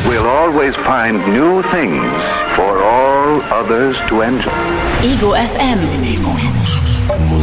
we'll always find new things for all others to enjoy. Ego FM.